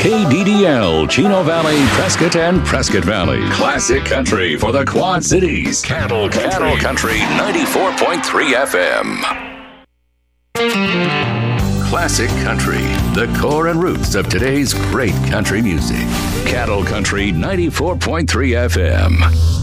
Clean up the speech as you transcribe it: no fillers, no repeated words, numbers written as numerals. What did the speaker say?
KDDL, Chino Valley, Prescott, and Prescott Valley. Classic country for the Quad Cities. Cattle Country 94.3 FM. Classic country, the core and roots of today's great country music. Cattle Country 94.3 FM.